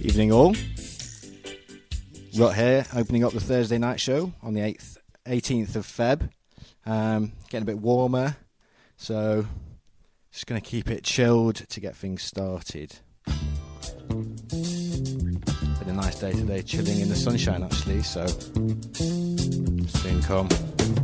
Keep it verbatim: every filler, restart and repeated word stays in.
Evening all. Rot here, opening up the Thursday night show on the eighth, eighteenth of Feb. Um, getting a bit warmer, so just going to keep it chilled to get things started. Been a nice day today, chilling in the sunshine actually, so soon come.